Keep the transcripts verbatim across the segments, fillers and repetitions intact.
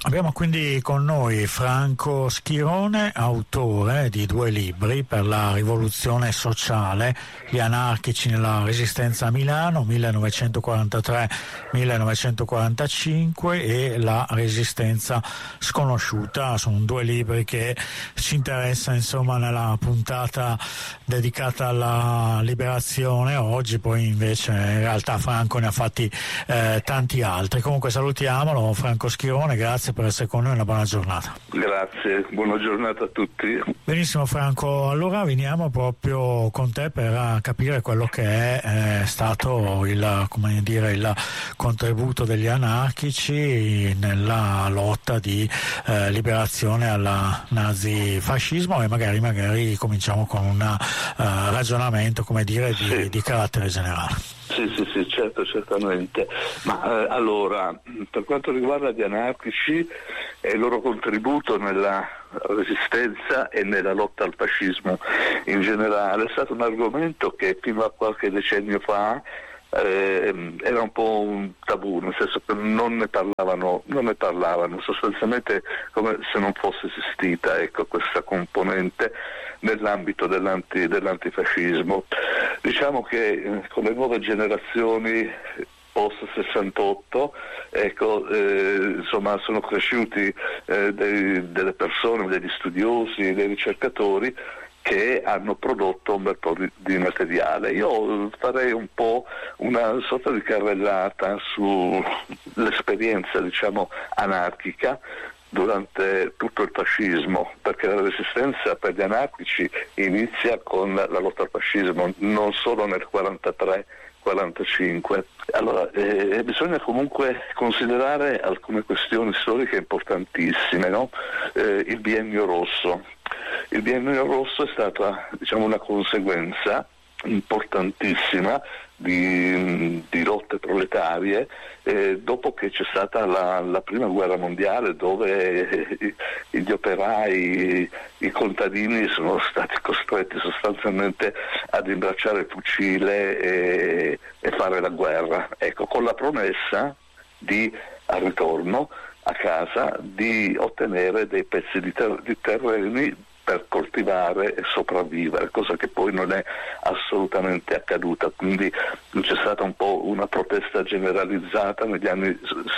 Abbiamo quindi con noi Franco Schirone, autore di due libri per la rivoluzione sociale, Gli anarchici nella resistenza a Milano, millenovecentoquarantatré millenovecentoquarantacinque, e La resistenza sconosciuta. Sono due libri che ci interessa, insomma, nella puntata dedicata alla liberazione oggi. Poi invece in realtà Franco ne ha fatti eh, tanti altri. Comunque salutiamolo, Franco Schirone, grazie per essere con noi, una buona giornata. Grazie, buona giornata a tutti. Benissimo Franco, allora veniamo proprio con te per capire quello che è eh, stato il, come dire, il contributo degli anarchici nella lotta di eh, liberazione al nazifascismo, e magari, magari cominciamo con un uh, ragionamento, come dire, di, sì. di carattere generale. Sì, sì, sì, certo, certamente. Ma eh, allora, per quanto riguarda gli anarchici e il loro contributo nella resistenza e nella lotta al fascismo in generale, è stato un argomento che fino a qualche decennio fa eh, era un po' un tabù, nel senso che non ne parlavano, non ne parlavano, sostanzialmente come se non fosse esistita, ecco, questa componente nell'ambito dell'anti, dell'antifascismo. Diciamo che eh, con le nuove generazioni post sessantotto, ecco, eh, insomma, sono cresciuti eh, dei, delle persone, degli studiosi, dei ricercatori che hanno prodotto un bel po' di, di materiale. Io farei un po' una sorta di carrellata sull'esperienza, diciamo, anarchica durante tutto il fascismo, perché la resistenza per gli anarchici inizia con la lotta al fascismo, non solo nel quarantatré quarantacinque. Allora, eh, bisogna comunque considerare alcune questioni storiche importantissime, no? Eh, il biennio rosso. Il biennio rosso è stata, diciamo, una conseguenza importantissima di, di lotte proletarie eh, dopo che c'è stata la, la prima guerra mondiale, dove eh, gli operai, i contadini sono stati costretti sostanzialmente ad imbracciare il fucile e, e fare la guerra, ecco, con la promessa di, al ritorno a casa, di ottenere dei pezzi di, ter- di terreni per coltivare e sopravvivere, cosa che poi non è assolutamente accaduta. Quindi c'è stata un po' una protesta generalizzata negli anni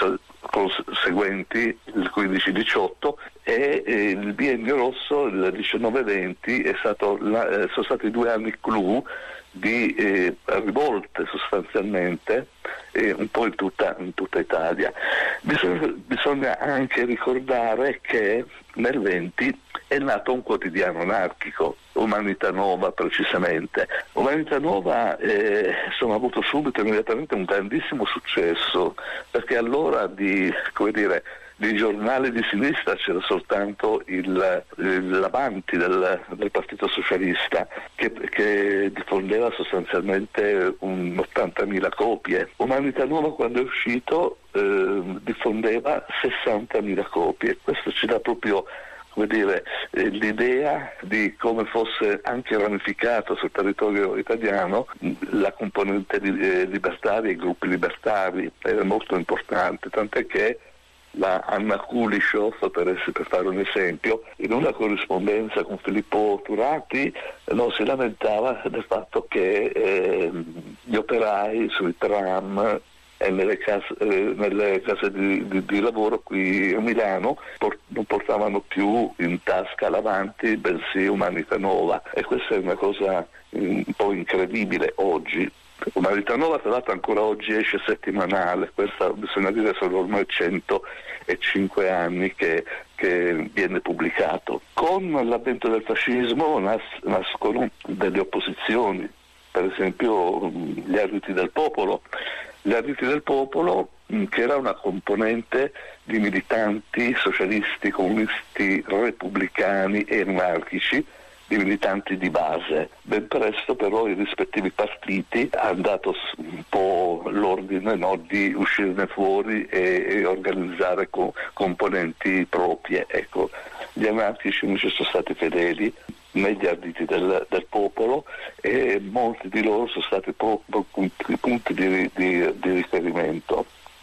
seguenti, il quindici diciotto, e il biennio rosso, il diciannove venti, è stato la, sono stati due anni clou di eh, rivolte sostanzialmente, eh, un po' in tutta, in tutta Italia. Bisogna, bisogna anche ricordare che nel venti è nato un quotidiano anarchico, Umanità Nova precisamente. Umanità Nova eh, insomma, ha avuto subito immediatamente un grandissimo successo, perché allora di, come dire, di giornali di sinistra c'era soltanto il, il, l'Avanti del, del Partito Socialista, che, che diffondeva sostanzialmente un ottantamila copie. Umanità Nuova, quando è uscito, eh, diffondeva sessantamila copie. Questo ci dà proprio, come dire, eh, l'idea di come fosse anche ramificato sul territorio italiano la componente di, eh, libertaria, i gruppi libertari, era molto importante, tant'è che la Anna Kulishov, per, per fare un esempio, in una corrispondenza con Filippo Turati non si lamentava del fatto che eh, gli operai sui tram e nelle case, eh, nelle case di, di, di lavoro qui a Milano port- non portavano più in tasca l'Avanti, bensì Umanità Nova, e questa è una cosa un po' incredibile oggi. Umanità Nova, tra l'altro, ancora oggi esce settimanale, questa bisogna dire sono ormai centocinque anni che, che viene pubblicato. Con l'avvento del fascismo nas- nascono delle opposizioni, per esempio gli Arditi del Popolo. Gli Arditi del Popolo, che era una componente di militanti socialisti, comunisti, repubblicani e anarchici, di militanti di base. Ben presto però i rispettivi partiti hanno dato un po' l'ordine, no, di uscirne fuori e, e organizzare co- componenti proprie. Ecco, gli anarchici invece sono stati fedeli negli Arditi del, del Popolo, e molti di loro sono stati proprio punti, punti di, di, di riferimento.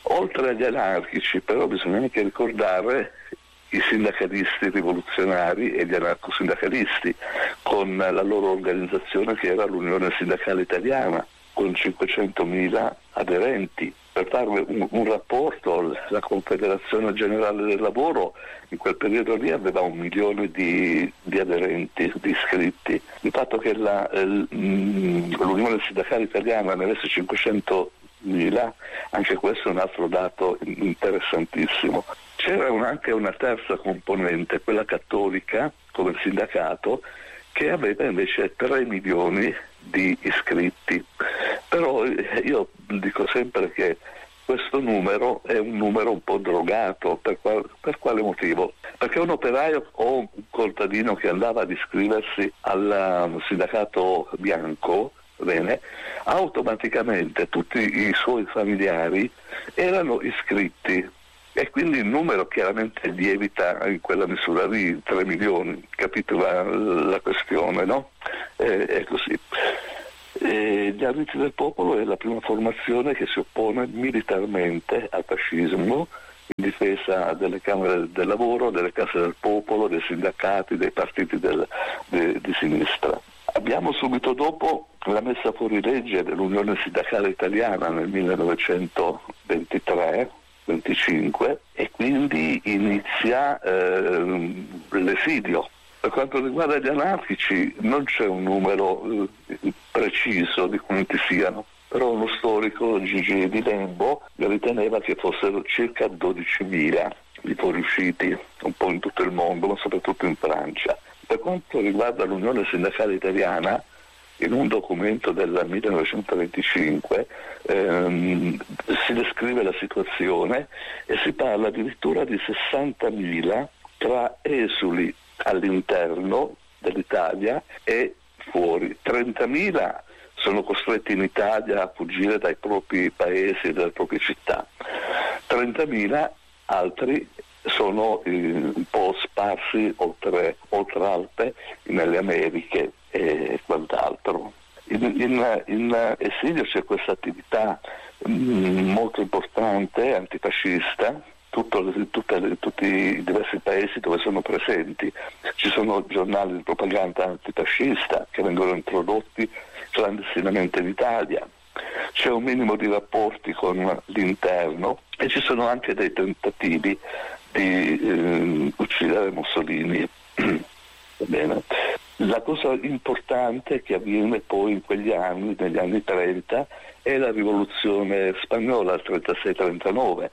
Oltre agli anarchici, però, bisogna anche ricordare i sindacalisti rivoluzionari e gli anarcosindacalisti, con la loro organizzazione che era l'Unione Sindacale Italiana, con cinquecentomila aderenti. Per farvi un, un rapporto, la Confederazione Generale del Lavoro in quel periodo lì aveva un milione di, di aderenti, di iscritti. Il fatto che la, l'Unione Sindacale Italiana ne avesse cinquecentomila, anche questo è un altro dato interessantissimo. C'era un, anche una terza componente, quella cattolica, come sindacato, che aveva invece tre milioni di iscritti. Però io dico sempre che questo numero è un numero un po' drogato. Per, qual, per quale motivo? Perché un operaio o un contadino che andava ad iscriversi al sindacato bianco, bene, automaticamente tutti i suoi familiari erano iscritti, e quindi il numero chiaramente lievita in quella misura di tre milioni, capite la, la questione, no? Eh, è così. E gli Arditi del Popolo è la prima formazione che si oppone militarmente al fascismo, in difesa delle Camere del Lavoro, delle Case del Popolo, dei sindacati, dei partiti del, de, di sinistra. Abbiamo subito dopo la messa fuori legge dell'Unione Sindacale Italiana nel millenovecentoventitré venticinque, e quindi inizia eh, l'esidio. Per quanto riguarda gli anarchici non c'è un numero eh, preciso di quanti siano, però uno storico, Gigi Di Lembo, riteneva che fossero circa dodicimila i fuoriusciti un po' in tutto il mondo, ma soprattutto in Francia. Per quanto riguarda l'Unione Sindacale Italiana, in un documento del millenovecentoventicinque ehm, si descrive la situazione e si parla addirittura di sessantamila tra esuli all'interno dell'Italia e fuori. trentamila sono costretti in Italia a fuggire dai propri paesi e dalle proprie città. trentamila altri sono eh, un po' sparsi oltre, oltre Alpe, nelle Americhe e quant'altro. In, in, in esilio c'è questa attività mh, molto importante, antifascista, tutto, tutte, tutti i diversi paesi dove sono presenti. Ci sono giornali di propaganda antifascista che vengono introdotti clandestinamente in Italia. C'è un minimo di rapporti con l'interno e ci sono anche dei tentativi di eh, uccidere Mussolini. Va bene. La cosa importante che avviene poi in quegli anni, negli anni trenta, è la rivoluzione spagnola, il trentasei trentanove.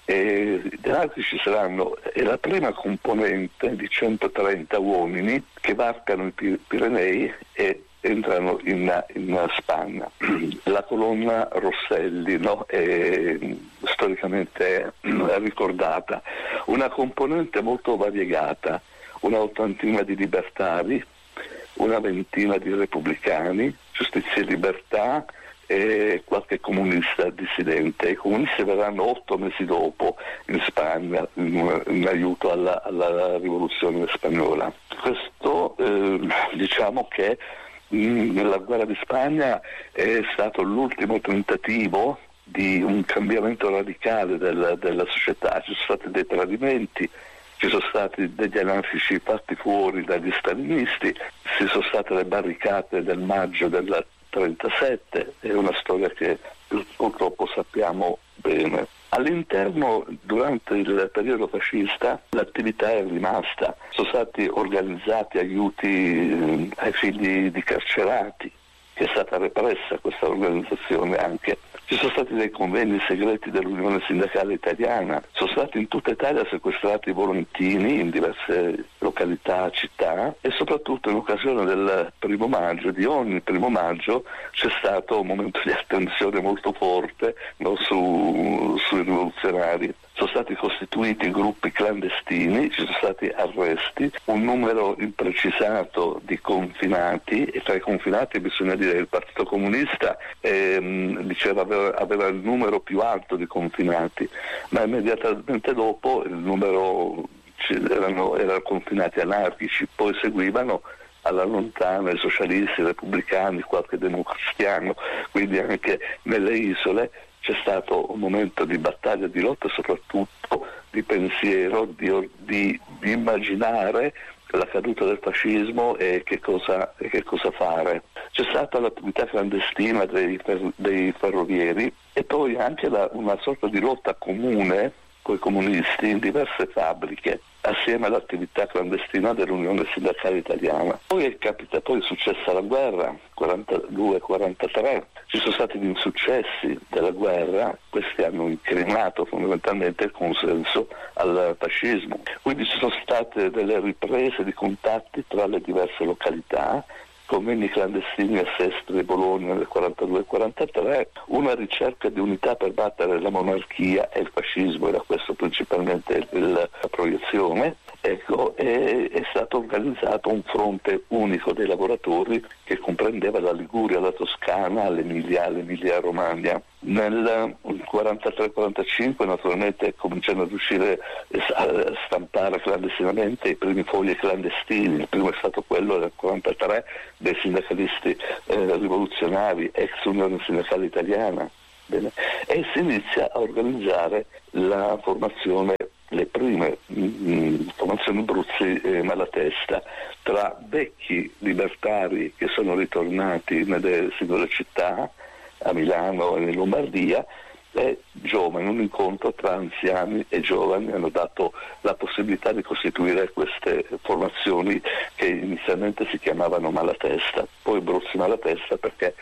E gli anarchici saranno è la prima componente di centotrenta uomini che varcano i Pirenei e entrano in, in Spagna. La colonna Rosselli, no? È storicamente ricordata, una componente molto variegata, una ottantina di libertari, una ventina di repubblicani, Giustizia e Libertà e qualche comunista dissidente. I comunisti verranno otto mesi dopo in Spagna in, in aiuto alla, alla rivoluzione spagnola. Questo eh, diciamo che nella guerra di Spagna è stato l'ultimo tentativo di un cambiamento radicale del, della società. Ci sono stati dei tradimenti, ci sono stati degli anarchici fatti fuori dagli stalinisti, ci sono state le barricate del maggio del trentasette, è una storia che purtroppo sappiamo bene. All'interno, durante il periodo fascista, l'attività è rimasta, sono stati organizzati aiuti ai figli di carcerati, che è stata repressa questa organizzazione anche. Ci sono stati dei convegni segreti dell'Unione Sindacale Italiana, sono stati in tutta Italia sequestrati volantini in diverse località, città, e soprattutto in occasione del primo maggio, di ogni primo maggio, c'è stato un momento di attenzione molto forte, no, su, sui rivoluzionari. Sono stati costituiti gruppi clandestini, ci sono stati arresti, un numero imprecisato di confinati, e tra i confinati bisogna dire che il Partito Comunista ehm, diceva aveva, aveva il numero più alto di confinati, ma immediatamente dopo il numero erano, erano confinati anarchici, poi seguivano alla lontana i socialisti, i repubblicani, qualche democristiano, quindi anche nelle isole c'è stato un momento di battaglia, di lotta, soprattutto di pensiero, di, di, di immaginare la caduta del fascismo e che cosa, e che cosa fare. C'è stata l'attività clandestina dei, dei ferrovieri e poi anche la, una sorta di lotta comune con i comunisti in diverse fabbriche, assieme all'attività clandestina dell'Unione Sindacale Italiana. Poi è, capita, poi è successa la guerra, quarantadue quarantatré, ci sono stati gli insuccessi della guerra, questi hanno incriminato fondamentalmente il consenso al fascismo. Quindi ci sono state delle riprese di contatti tra le diverse località, convegni clandestini a Sestri e Bologna nel quarantadue quarantatré, una ricerca di unità per battere la monarchia e il fascismo, era questo principalmente il, la proiezione, ecco, e è stato organizzato un fronte unico dei lavoratori che comprendeva la Liguria, la Toscana, l'Emilia, l'Emilia Romagna. Nel quarantatré quarantacinque naturalmente cominciano ad uscire a stampare clandestinamente i primi fogli clandestini, il primo è stato quello del quarantatré dei sindacalisti eh, rivoluzionari, ex Unione Sindacale Italiana. Bene. E si inizia a organizzare la formazione, le prime mh, formazioni Bruzzi e Malatesta, tra vecchi libertari che sono ritornati nelle singole città, a Milano e in Lombardia, e giovani, un incontro tra anziani e giovani hanno dato la possibilità di costituire queste formazioni che inizialmente si chiamavano Malatesta, poi Bruzzi Malatesta perché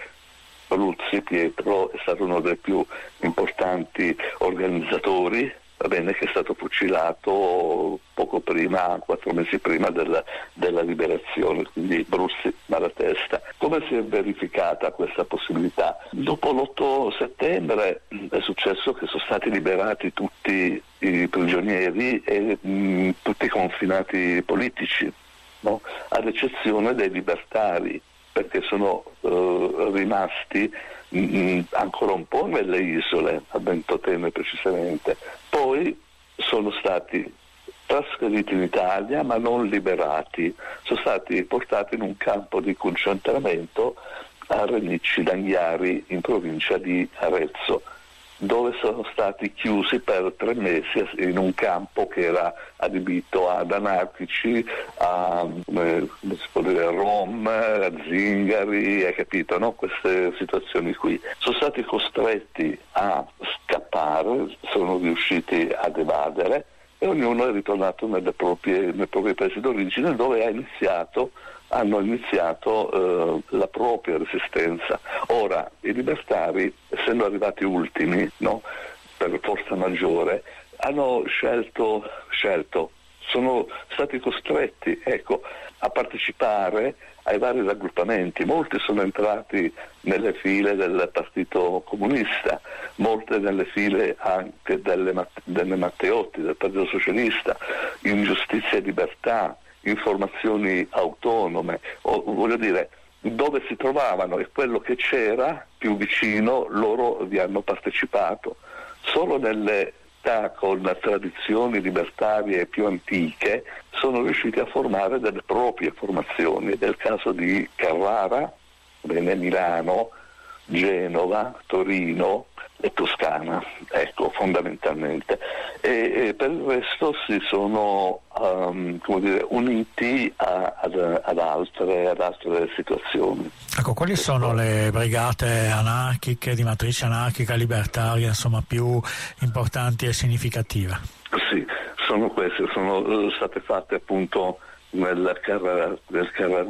Bruzzi Pietro è stato uno dei più importanti organizzatori, va bene, che è stato fucilato poco prima, quattro mesi prima della, della liberazione, quindi Bruzzi Malatesta. Come si è verificata questa possibilità? Dopo l'otto settembre è successo che sono stati liberati tutti i prigionieri e mh, tutti i confinati politici, no? Ad eccezione dei libertari, perché sono uh, rimasti mh, ancora un po' nelle isole, a Ventotene precisamente. Poi sono stati trasferiti in Italia ma non liberati, sono stati portati in un campo di concentramento a Renicci d'Anghiari in provincia di Arezzo, dove sono stati chiusi per tre mesi in un campo che era adibito ad anarchici, a, come si può dire, rom, a zingari, hai capito, no? Queste situazioni qui. Sono stati costretti a scappare, sono riusciti ad evadere e ognuno è ritornato nelle proprie, nei propri paesi d'origine, dove ha iniziato hanno iniziato eh, la propria resistenza. Ora, i libertari, essendo arrivati ultimi, no, per forza maggiore, hanno scelto, scelto, sono stati costretti, ecco, a partecipare ai vari raggruppamenti. Molti sono entrati nelle file del Partito Comunista, molte nelle file anche delle, delle Matteotti, del Partito Socialista, in Giustizia e Libertà, informazioni autonome, o, voglio dire, dove si trovavano e quello che c'era più vicino loro vi hanno partecipato. Solo nelle città con tradizioni libertarie più antiche sono riusciti a formare delle proprie formazioni. È il caso di Carrara, bene, Milano, Genova, Torino e Toscana, ecco, fondamentalmente. E, e per il resto si sono um, come dire, uniti a, ad, ad, altre, ad altre situazioni. Ecco, quali sono le brigate anarchiche, di matrice anarchica, libertaria, insomma, più importanti e significative? Sì, sono queste, sono state fatte appunto nel, Carra, nel Carra,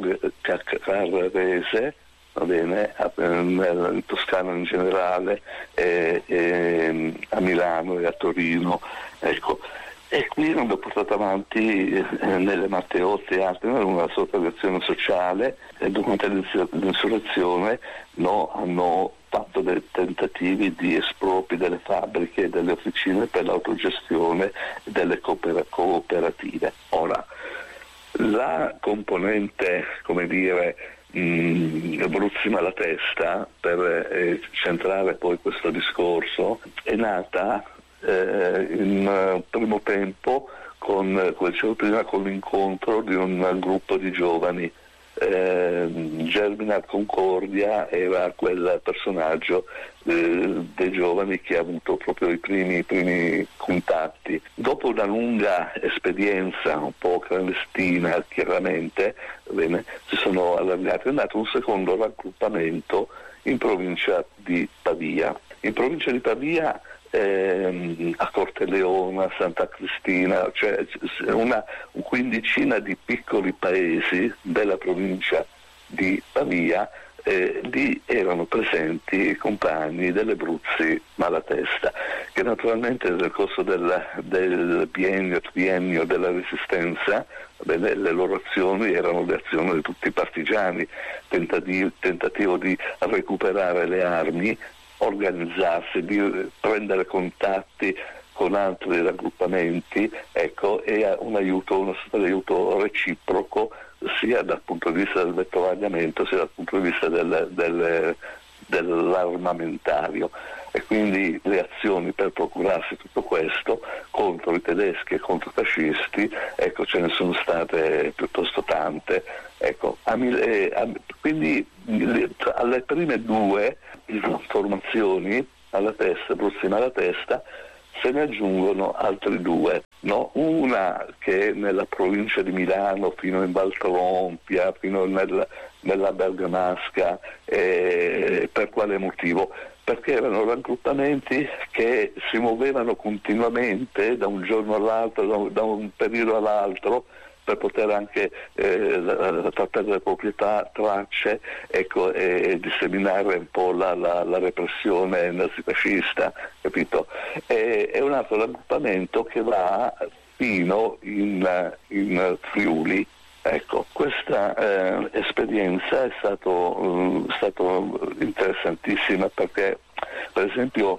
Carrarese, va bene, in Toscana in generale, e, e a Milano e a Torino, ecco. E qui hanno portato avanti eh, nelle Matteotti e altre una sorta di azione sociale, e durante l'insurrezione no, hanno fatto dei tentativi di espropri delle fabbriche e delle officine per l'autogestione delle cooper- cooperative. Ora, la componente, come dire, Bruzzi Malatesta, per eh, centrare poi questo discorso, è nata eh, in uh, primo tempo con, come dicevo prima, con l'incontro di un gruppo di giovani eh, Germinal Concordia era quel personaggio eh, dei giovani che ha avuto proprio i primi, i primi contatti. Dopo una lunga esperienza, un po' clandestina chiaramente, bene, si sono allargati, è nato un secondo raggruppamento in provincia di Pavia. In provincia di Pavia ehm, a Corteleona, Santa Cristina, cioè una quindicina di piccoli paesi della provincia di Pavia, eh, lì erano presenti i compagni delle Bruzzi Malatesta, che naturalmente nel corso del, del biennio, triennio della Resistenza, bene, le loro azioni erano le azioni di tutti i partigiani, tentativo, tentativo di recuperare le armi, organizzarsi, di prendere contatti con altri raggruppamenti, ecco, e un aiuto, uno stato di aiuto reciproco sia dal punto di vista del vettovagliamento sia dal punto di vista del, del, dell'armamentario. E quindi le azioni per procurarsi tutto questo contro i tedeschi e contro i fascisti, ecco, ce ne sono state piuttosto tante. Ecco, a, a, quindi alle prime due formazioni, alla testa, Bruzzi Malatesta, se ne aggiungono altri due, no? Una che è nella provincia di Milano fino in Val Trompia, fino nel, nella Bergamasca. Eh, per quale motivo? Perché erano raggruppamenti che si muovevano continuamente da un giorno all'altro, da un, da un periodo all'altro, per poter anche eh, trattare le proprietà, tracce, ecco, e disseminare un po' la, la, la repressione nazifascista, capito? E, è un altro raggruppamento che va fino in, in Friuli. Ecco, questa eh, esperienza è stato, um, stato interessantissima perché, per esempio,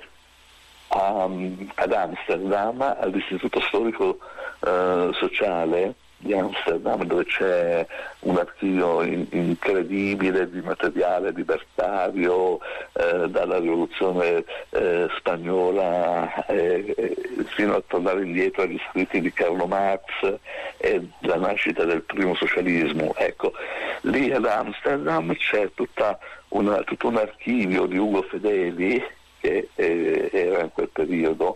a, ad Amsterdam, all'Istituto Storico eh, Sociale di Amsterdam, dove c'è un archivio in, incredibile di materiale libertario eh, dalla rivoluzione eh, spagnola eh, eh, fino a tornare indietro agli scritti di Carlo Marx e la nascita del primo socialismo. Ecco, lì ad Amsterdam c'è tutta una, tutto un archivio di Ugo Fedeli, che eh, era in quel periodo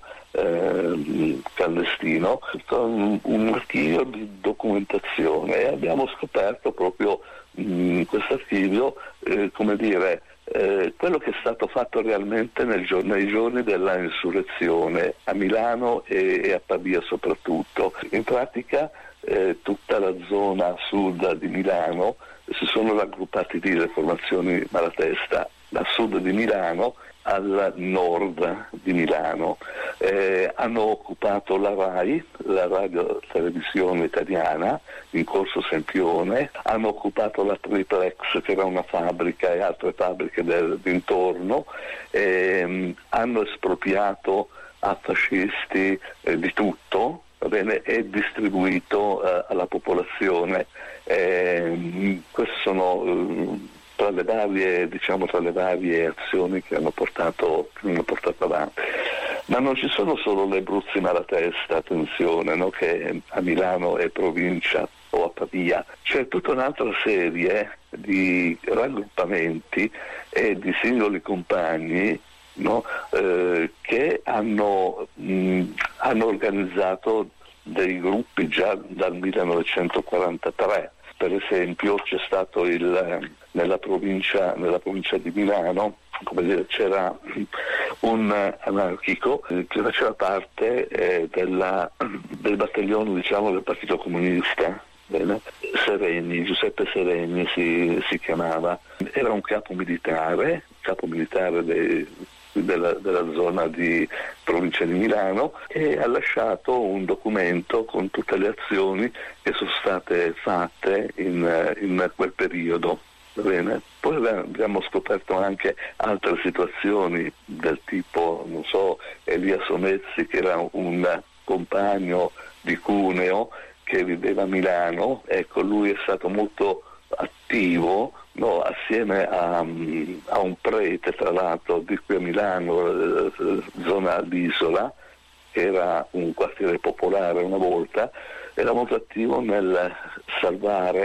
eh, clandestino, un, un archivio di documentazione, e abbiamo scoperto proprio in questo archivio eh, come dire eh, quello che è stato fatto realmente nel giorno, nei giorni della insurrezione a Milano e, e a Pavia soprattutto. In pratica eh, tutta la zona sud di Milano si sono raggruppati lì le formazioni Malatesta, a sud di Milano, al nord di Milano, eh, hanno occupato la RAI, la radio televisione italiana, in Corso Sempione, hanno occupato la Triplex, che era una fabbrica, e altre fabbriche del, d'intorno, eh, hanno espropriato a fascisti eh, di tutto, va bene, e distribuito eh, alla popolazione. Eh, queste sono eh, tra le varie, diciamo, tra le varie azioni che hanno portato, che hanno portato avanti. Ma non ci sono solo le Bruzzi Malatesta, attenzione, no? Che a Milano è provincia o a Pavia, c'è tutta un'altra serie di raggruppamenti e di singoli compagni, no? eh, che hanno, mh, hanno organizzato dei gruppi già dal millenovecentoquarantatré. Per esempio c'è stato il, nella provincia, nella provincia di Milano, come dire, c'era un anarchico che faceva parte eh, della, del battaglione, diciamo, del Partito Comunista, bene? Sereni, Giuseppe Sereni si, si chiamava, era un capo militare, capo militare dei, della, della zona di provincia di Milano, e ha lasciato un documento con tutte le azioni che sono state fatte in, in quel periodo. Bene. Poi abbiamo scoperto anche altre situazioni del tipo, non so, Elia Somezzi, che era un compagno di Cuneo che viveva a Milano. Ecco, lui è stato molto attivo, no, assieme a, a un prete, tra l'altro, di qui a Milano, eh, zona d'Isola, che era un quartiere popolare una volta, era molto attivo nel salvare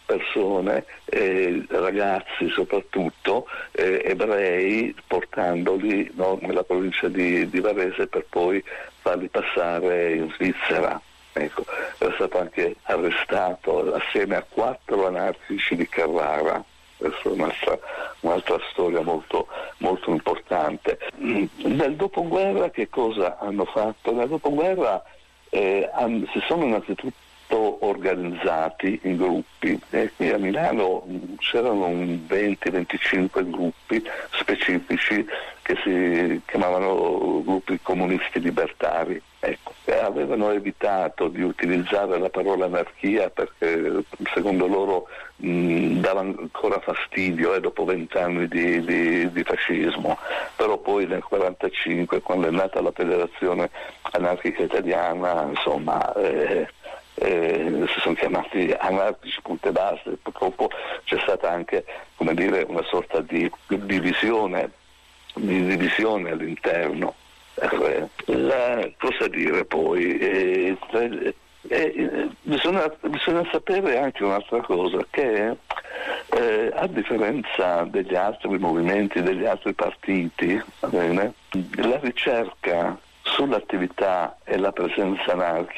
persone, eh, ragazzi soprattutto, eh, ebrei, portandoli, no, nella provincia di, di Varese per poi farli passare in Svizzera. Ecco, era stato anche arrestato assieme a quattro anarchici di Carrara. Questa è un'altra, un'altra storia molto, molto importante. Nel dopoguerra che cosa hanno fatto? Nel dopoguerra eh, hanno, si sono innanzitutto organizzati in gruppi, e qui a Milano c'erano un venti venticinque gruppi specifici che si chiamavano gruppi comunisti libertari. Ecco. E avevano evitato di utilizzare la parola anarchia perché secondo loro mh, dava ancora fastidio eh, dopo vent'anni di, di, di fascismo, però poi nel quarantacinque, quando è nata la Federazione Anarchica Italiana, insomma eh, eh, si sono chiamati anarchici, punto e basta. Purtroppo c'è stata anche, come dire, una sorta di divisione, di divisione all'interno. La, cosa dire poi? Eh, eh, bisogna, bisogna sapere anche un'altra cosa, che eh, a differenza degli altri movimenti, degli altri partiti, va bene, la ricerca sull'attività e la presenza anarchica